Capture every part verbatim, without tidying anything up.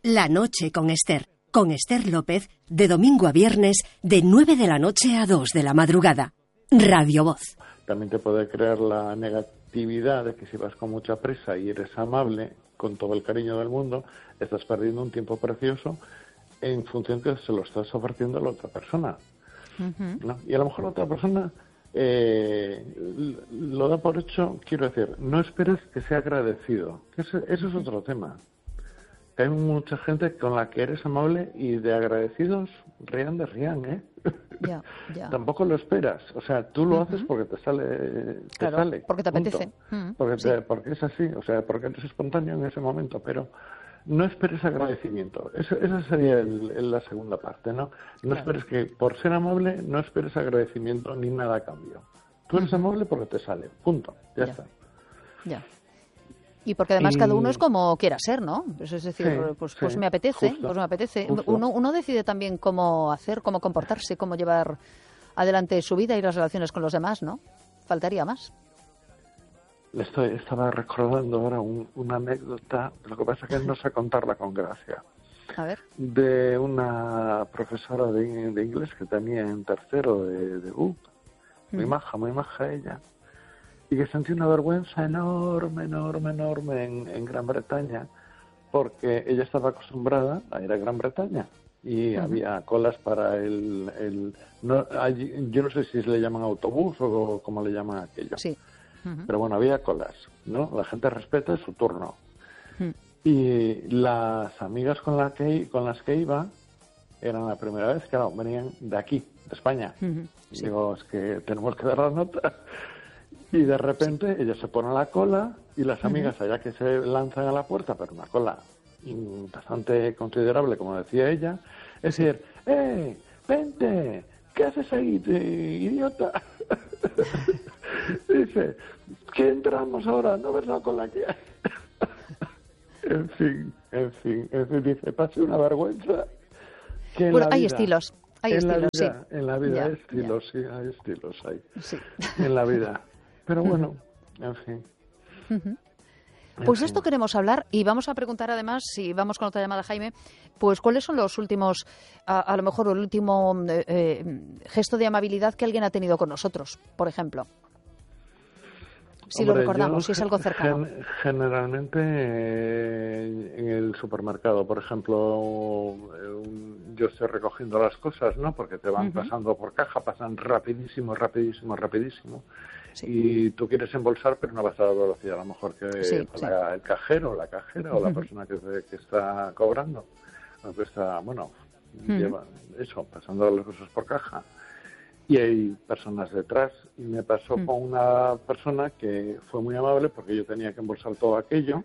La noche con Esther. Con Esther López, de domingo a viernes, de nueve de la noche a dos de la madrugada. Radio Voz. También te puede crear la negatividad de que si vas con mucha prisa y eres amable, con todo el cariño del mundo, estás perdiendo un tiempo precioso en función que se lo estás ofreciendo a la otra persona. Uh-huh. ¿No? Y a lo mejor la otra persona eh, lo da por hecho, quiero decir, no esperes que sea agradecido. Ese, eso es otro tema. Hay mucha gente con la que eres amable y de agradecidos rían de rían, ¿eh? Ya, ya. Tampoco lo esperas. O sea, tú lo uh-huh. haces porque te sale. Te claro, sale, porque te apetece. Uh-huh. Porque, te, sí. porque es así, o sea, porque eres espontáneo en ese momento, pero no esperes agradecimiento. Eso, esa sería el, el, la segunda parte, ¿no? No claro. esperes que, por ser amable, no esperes agradecimiento ni nada a cambio. Tú eres uh-huh. amable porque te sale, punto, ya, ya. está. Ya. Y porque además y... cada uno es como quiera ser, ¿no? Pues es decir, sí, pues, pues sí, me apetece, justo, pues me apetece. Uno, uno decide también cómo hacer, cómo comportarse, cómo llevar adelante su vida y las relaciones con los demás, ¿no? Faltaría más. Estoy, estaba recordando ahora un, una anécdota, lo que pasa es que no sé contarla con gracia. A ver. De una profesora de, de inglés que tenía en tercero de, de U, muy mm. maja, muy maja ella. Y que sentí una vergüenza enorme, enorme, enorme en, en Gran Bretaña, porque ella estaba acostumbrada a ir a Gran Bretaña y uh-huh. había colas para el... el no, allí, yo no sé si le llaman autobús o cómo le llaman aquello. Sí. Uh-huh. Pero bueno, había colas, ¿no? La gente respeta su turno. Uh-huh. Y las amigas con, la que, con las que iba eran la primera vez, claro, venían de aquí, de España. Uh-huh. Sí. Digo, es que tenemos que dar la nota... Y de repente sí. ella se pone a la cola y las amigas uh-huh. allá que se lanzan a la puerta, pero una cola bastante considerable, como decía ella, es decir, ¡eh, vente! ¿Qué haces ahí, te, idiota? Dice, ¿qué entramos ahora? ¿No ves la cola que hay? En fin, en fin, en fin, dice, pase una vergüenza. Que bueno, hay vida, estilos, hay en estilos, la vida, sí. En la vida ya, hay estilos, ya. sí, hay estilos, hay. Sí. En la vida. Pero bueno, en fin. Uh-huh. Pues en esto fin. queremos hablar y vamos a preguntar además, si vamos con otra llamada, Jaime, pues cuáles son los últimos, a, a lo mejor el último eh, eh, gesto de amabilidad que alguien ha tenido con nosotros, por ejemplo. Si Hombre, lo recordamos, si es algo cercano. Gen, generalmente eh, en el supermercado, por ejemplo, eh, yo estoy recogiendo las cosas, ¿no? Porque te van uh-huh. pasando por caja, pasan rapidísimo, rapidísimo, rapidísimo. Sí. Y tú quieres embolsar, pero no vas a la velocidad, a lo mejor que sí, para sí. el cajero, la cajera uh-huh. o la persona que, que está cobrando, o que está, bueno, uh-huh. lleva eso, pasando las cosas por caja. Y hay personas detrás, y me pasó mm. con una persona que fue muy amable porque yo tenía que embolsar todo aquello.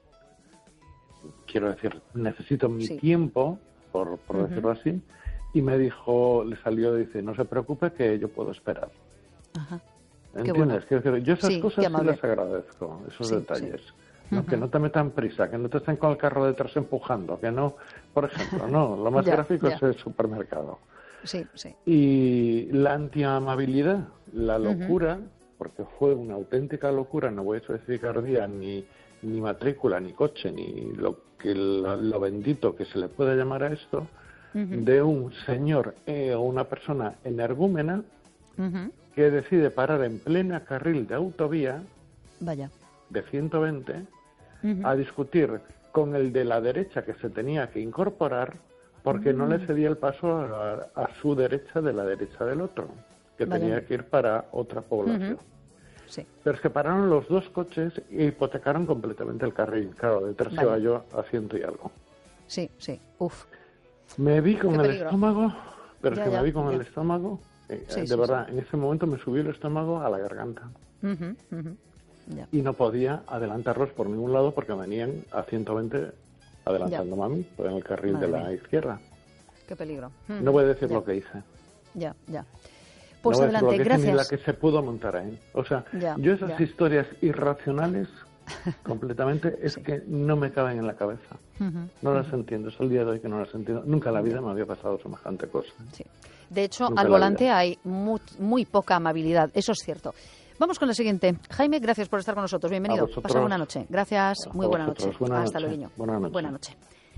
Quiero decir, necesito mi sí. tiempo, por, por uh-huh. decirlo así, y me dijo, le salió, dice, no se preocupe que yo puedo esperar. Ajá. ¿Entiendes? Bueno. Quiero decir, yo esas sí, cosas sí las agradezco, esos sí, detalles. Sí. ¿No? Uh-huh. Que no te metan prisa, que no te estén con el carro detrás empujando, que no, por ejemplo, no, lo más ya, gráfico ya. es el supermercado. Sí, sí. Y la antiamabilidad, la locura, uh-huh. porque fue una auténtica locura, no voy a especificar día, ni, ni matrícula, ni coche, ni lo que lo, lo bendito que se le pueda llamar a esto, uh-huh. de un señor eh, o una persona energúmena uh-huh. que decide parar en plena carril de autovía Vaya. de ciento veinte uh-huh. a discutir con el de la derecha que se tenía que incorporar porque no le cedía el paso a, a su derecha de la derecha del otro, que Vaya. tenía que ir para otra población. Uh-huh. Sí. Pero es que pararon los dos coches e hipotecaron completamente el carril. Claro, detrás iba yo a ciento y algo. Sí, sí, uf. Me vi con el estómago, pero ya, es que ya, me vi con ya. el estómago, eh, sí, de sí, verdad, sí. en ese momento me subió el estómago a la garganta. Uh-huh, uh-huh. Ya. Y no podía adelantarlos por ningún lado porque venían a ciento veinte adelantándome a mí, en el carril Madre de la mía. izquierda. Qué peligro. Mm. No voy a decir ya. lo que hice. Ya, ya. Pues no adelante, que gracias. Ni la que se pudo montar a él. O sea, ya, yo esas ya. historias irracionales, completamente, es sí. que no me caben en la cabeza. Uh-huh, no las uh-huh. entiendo. Es el día de hoy que no las entiendo. Nunca en la vida me había pasado semejante cosa. Sí. De hecho, Nunca al volante hay muy, muy poca amabilidad. Eso es cierto. Vamos con la siguiente. Jaime, gracias por estar con nosotros. Bienvenido. Pasa buena noche. Gracias. A muy buena noche. Buena Hasta noche. luego. Buena noche. Buena noche.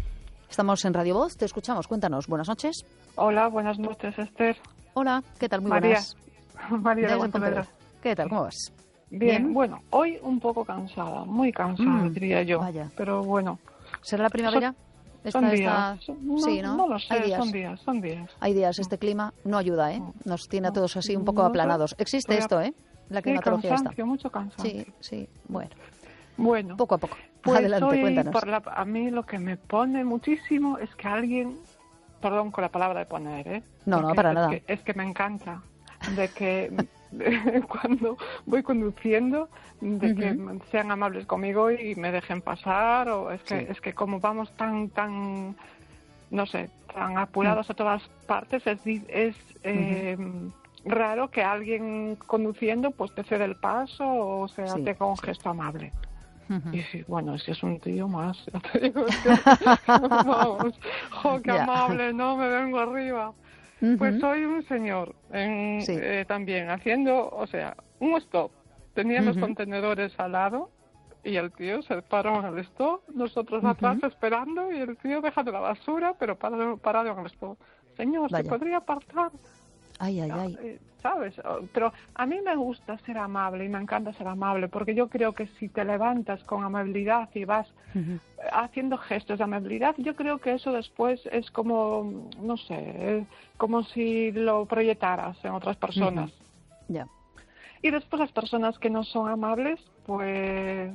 Estamos en Radio Voz, te escuchamos, cuéntanos. Buenas noches. Hola, buenas noches, Esther. Hola, ¿qué tal? Muy María. buenas. María de Pontevedra. ¿Qué tal? ¿Cómo vas? Bien, Bien, bueno, hoy un poco cansada, muy cansada, Mm, diría yo. vaya. Pero bueno, ¿Será la primavera? son, son Esta- días. esta- Son- no, Sí, ¿no? no lo sé, Hay días. son días, son días. Hay días, este clima no ayuda, ¿eh? Nos tiene a No. todos así un poco No, aplanados. Existe pero- esto, ¿eh? La Sí, climatología esta. cansancio, mucho cansancio. Sí, sí, bueno, Bueno, poco a poco. pues Adelante, hoy cuéntanos. por la- a mí lo que me pone muchísimo es que alguien, perdón con la palabra de poner, ¿eh? No, no, Porque para es nada. Que, es que me encanta de que cuando voy conduciendo, de que Ujú. sean amables conmigo y me dejen pasar, o es que Sí. es que como vamos tan tan no sé, tan apurados Mm. a todas partes, es di- es eh, raro que alguien conduciendo pues te ceda el paso o sea, Sí, tenga un sí. gesto amable. Ujú. Y sí, bueno, si es un tío más, ya te digo, es que, vamos, jo, qué Ya. amable, no me vengo arriba. Ujú. Pues soy un señor en, Sí. eh, también haciendo, o sea, un stop. Tenía los Ujú. contenedores al lado y el tío se paró en el stop, nosotros Ujú. atrás esperando y el tío dejando la basura, pero parado, parado en el stop. Señor, ¿se Vaya. podría apartar? Ay, ay, ay. Eh, ¿Sabes? O- Pero a mí me gusta ser amable y me encanta ser amable porque yo creo que si te levantas con amabilidad y vas Ujú. haciendo gestos de amabilidad, yo creo que eso después es como, no sé, es como si lo proyectaras en otras personas. Ya. Y después las personas que no son amables, pues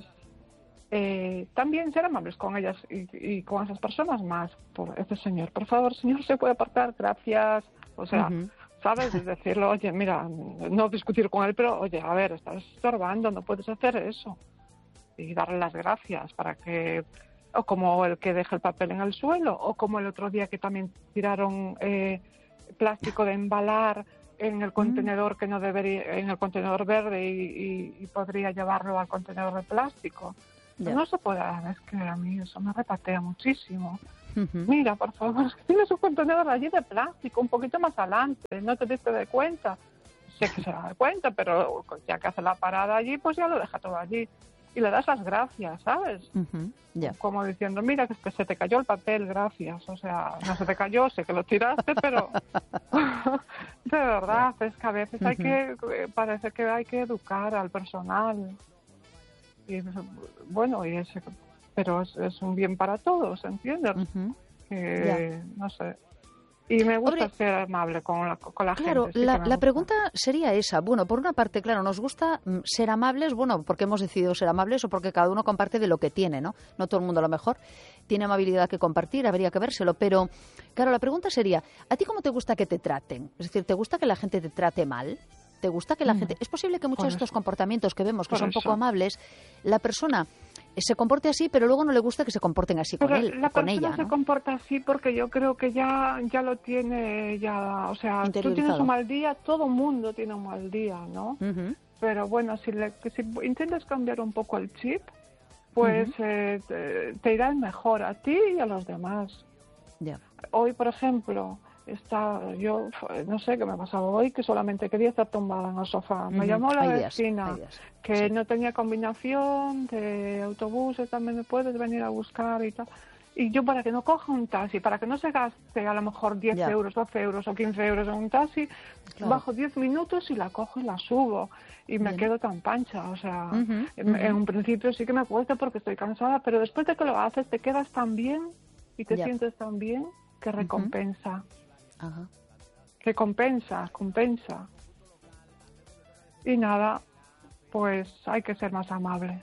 eh, también ser amables con ellas y, y con esas personas más. Por este señor, por favor, señor, ¿se puede apartar? Gracias. O sea, Ujú. ¿sabes? Es decirlo, oye, mira, no discutir con él, pero oye, a ver, estás estorbando, no puedes hacer eso. Y darle las gracias para que, o como el que deja el papel en el suelo, o como el otro día que también tiraron eh, plástico de embalar en el contenedor que no debería, en el contenedor verde y, y- y podría llevarlo al contenedor de plástico. Ya. No se puede, es que a mí eso me repatea muchísimo. Ujú. Mira, por favor, tienes un contenedor allí de plástico, un poquito más adelante, no te diste de cuenta. Sé que se da cuenta, pero ya que hace la parada allí, pues ya lo deja todo allí. Y le das las gracias, ¿sabes? Ujú. Ya. Como diciendo, mira, que es que se te cayó el papel, gracias. O sea, no se te cayó, sé que lo tiraste, pero de verdad, es que a veces hay Ujú. que, parece que hay que educar al personal. Y bueno, y ese, pero es, es un bien para todos, ¿entiendes? Ujú. Que, no sé. Y me gusta Hombre, ser amable con la, con la Claro, gente. sí la, que me la gusta. pregunta sería esa. Bueno, por una parte, claro, nos gusta mm, ser amables, bueno, porque hemos decidido ser amables o porque cada uno comparte de lo que tiene, ¿no? No todo el mundo a lo mejor tiene amabilidad que compartir, habría que vérselo. Pero, claro, la pregunta sería, ¿a ti cómo te gusta que te traten? Es decir, ¿te gusta que la gente te trate mal? ¿Te gusta que la Mm. gente...? Es posible que muchos Por de estos eso. comportamientos que vemos que Por son eso. poco amables, la persona eh, se comporte así, pero luego no le gusta que se comporten así con Pero él la o con persona ella, se ¿no? comporta así porque yo creo que ya ya lo tiene, ya, o sea, tú tienes Interiorizado. un mal día, todo mundo tiene un mal día, ¿no? Ujú. Pero bueno, si, le, que si intentas cambiar un poco el chip, pues eh, te, te irá mejor a ti y a los demás. Ya. Hoy, por ejemplo, está, yo no sé qué me ha pasado hoy, que solamente quería estar tumbada en el sofá. Me Ujú. llamó la Hay días, vecina hay días. que Sí. no tenía combinación de autobuses, también me puedes venir a buscar y tal. Y yo, para que no coja un taxi, para que no se gaste a lo mejor diez Ya. euros, doce euros o quince euros en un taxi, Claro. bajo diez minutos y la cojo y la subo. Y me Bien. quedo tan pancha. O sea, Ujú, en, ujú. en un principio sí que me cuesta porque estoy cansada, pero después de que lo haces te quedas tan bien y te Ya. sientes tan bien que recompensa. Ajá. Que compensa, compensa. Y nada, pues hay que ser más amable.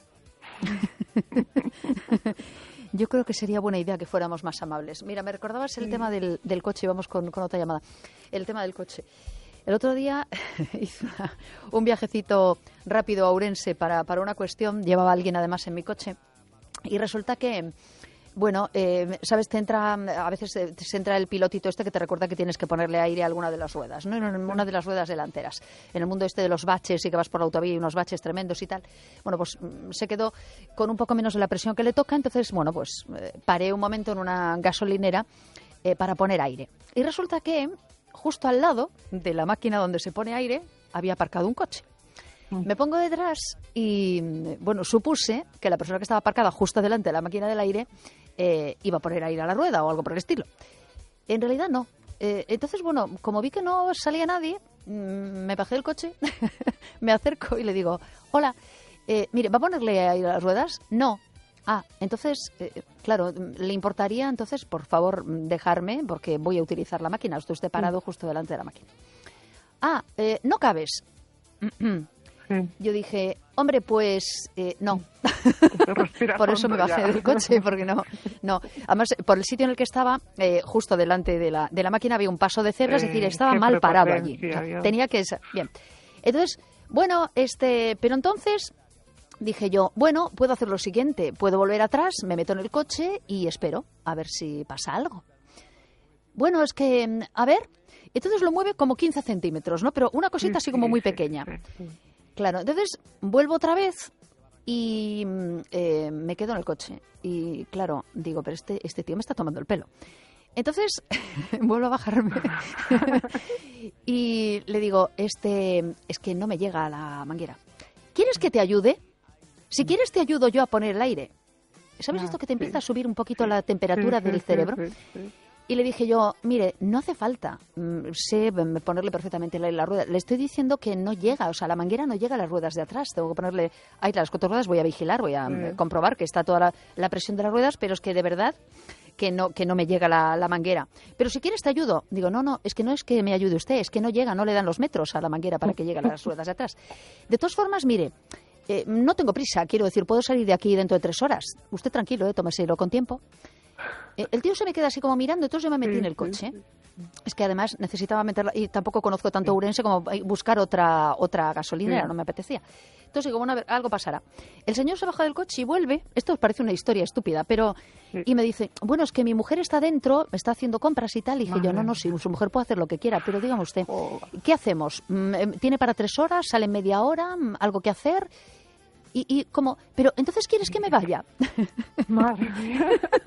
Yo creo que sería buena idea que fuéramos más amables. Mira, me recordabas el Sí. tema del, del coche, vamos con, con otra llamada. El tema del coche. El otro día hice una- un viajecito rápido a Ourense para, para una cuestión, llevaba a alguien además en mi coche, y resulta que, bueno, eh, sabes, te entra, a veces eh, se entra el pilotito este que te recuerda que tienes que ponerle aire a alguna de las ruedas, ¿no? En una de las ruedas delanteras. En el mundo este de los baches y que vas por la autovía y unos baches tremendos y tal, bueno, pues mm, se quedó con un poco menos de la presión que le toca, entonces, bueno, pues eh, paré un momento en una gasolinera eh, para poner aire. Y resulta que justo al lado de la máquina donde se pone aire había aparcado un coche. Me pongo detrás y, bueno, supuse que la persona que estaba aparcada justo delante de la máquina del aire eh, iba a poner aire a la rueda o algo por el estilo. En realidad no. Eh, entonces, bueno, como vi que no salía nadie, mmm, me bajé del coche, me acerco y le digo, hola, eh, mire, ¿va a ponerle aire a las ruedas? No. Ah, entonces, eh, claro, ¿le importaría entonces, por favor, dejarme? Porque voy a utilizar la máquina. Usted esté parado mm. justo delante de la máquina. Ah, eh, ¿no cabes? Yo dije, hombre, pues eh, no. Por eso me bajé del coche, porque no, no. Además, por el sitio en el que estaba, eh, justo delante de la, de la máquina había un paso de cebra, es decir, estaba mal parado allí. O sea, tenía que... Bien. Entonces, bueno, este, pero entonces dije yo, bueno, puedo hacer lo siguiente, puedo volver atrás, me meto en el coche y espero a ver si pasa algo. Bueno, es que, a ver, entonces lo mueve como quince centímetros, ¿no? Pero una cosita así como muy pequeña. Claro, entonces vuelvo otra vez y eh, me quedo en el coche. Y claro, digo, pero este, este tío me está tomando el pelo. Entonces vuelvo a bajarme y le digo, este, es que no me llega la manguera. ¿Quieres que te ayude? Si quieres te ayudo yo a poner el aire. ¿Sabes esto que te empieza a subir un poquito la temperatura del cerebro? Y le dije yo, mire, no hace falta, mm, sé ponerle perfectamente el aire a la rueda. Le estoy diciendo que no llega, o sea, la manguera no llega a las ruedas de atrás. Tengo que ponerle aire a las cuatro ruedas, voy a vigilar, voy a mm. comprobar que está toda la, la presión de las ruedas, pero es que de verdad que no, que no me llega la, la manguera. Pero si quieres te ayudo. Digo, no, no, es que no es que me ayude usted, es que no llega, no le dan los metros a la manguera para que llegue a las ruedas de atrás. De todas formas, mire, eh, no tengo prisa, quiero decir, puedo salir de aquí dentro de tres horas. Usted tranquilo, eh, tómeselo con tiempo. El tío se me queda así como mirando, entonces yo me metí sí, en el coche. Sí, sí. Es que además necesitaba meterla, y tampoco conozco tanto sí. Ourense como buscar otra otra gasolinera, sí. no me apetecía. Entonces digo, bueno, a ver, algo pasará. El señor se baja del coche y vuelve, esto os parece una historia estúpida, pero sí. y me dice, bueno, es que mi mujer está dentro, me está haciendo compras y tal, y dije Madre. yo, no, no, sí, su mujer puede hacer lo que quiera, pero dígame usted, oh. ¿qué hacemos? ¿Tiene para tres horas? ¿Sale en media hora? ¿Algo que hacer? Y, y como, pero entonces ¿quieres que me vaya? Madre mía.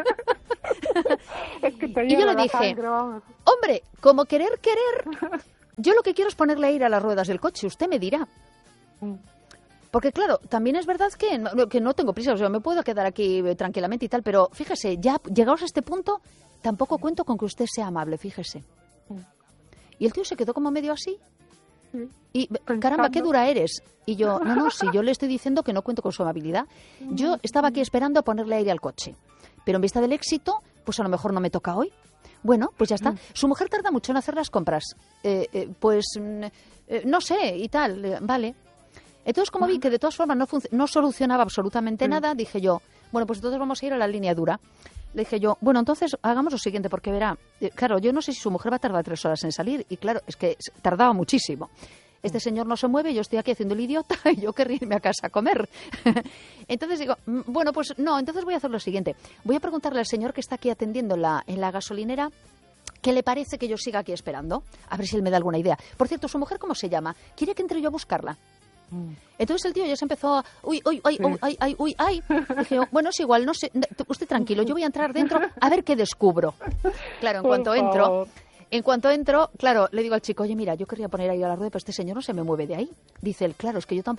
Es que te y yo le dije, sangre, hombre, como querer, querer, yo lo que quiero es ponerle aire a las ruedas del coche, usted me dirá. Porque claro, también es verdad que no, que no tengo prisa, o sea, me puedo quedar aquí tranquilamente y tal, pero fíjese, ya llegados a este punto, tampoco cuento con que usted sea amable, fíjese. Y el tío se quedó como medio así. Y, caramba, qué dura eres. Y yo, no, no, si yo le estoy diciendo que no cuento con su amabilidad. Yo estaba aquí esperando a ponerle aire al coche. Pero en vista del éxito, pues a lo mejor no me toca hoy. Bueno, pues ya está. Su mujer tarda mucho en hacer las compras. Eh, eh, pues, eh, no sé, y tal, eh, vale. Entonces, como vi que de todas formas no, no solucionaba absolutamente nada, dije yo, bueno, pues entonces vamos a ir a la línea dura. Le dije yo, bueno, entonces hagamos lo siguiente, porque verá, eh, claro, yo no sé si su mujer va a tardar tres horas en salir, y claro, es que tardaba muchísimo. Este señor no se mueve, yo estoy aquí haciendo el idiota y yo querría irme a casa a comer. Entonces digo, bueno, pues no, entonces voy a hacer lo siguiente. Voy a preguntarle al señor que está aquí atendiendo en la, en la gasolinera qué le parece que yo siga aquí esperando. A ver si él me da alguna idea. Por cierto, ¿su mujer cómo se llama? ¿Quiere que entre yo a buscarla? Entonces el tío ya se empezó a... Uy, uy, uy, uy, ay, ay, uy, ay. Dije, bueno, es igual, no sé, usted tranquilo, yo voy a entrar dentro a ver qué descubro. Claro, en cuanto entro... En cuanto entro, claro, le digo al chico, oye, mira, yo querría poner ahí a la rueda, pero este señor no se me mueve de ahí. Dice él, claro, es que yo tampoco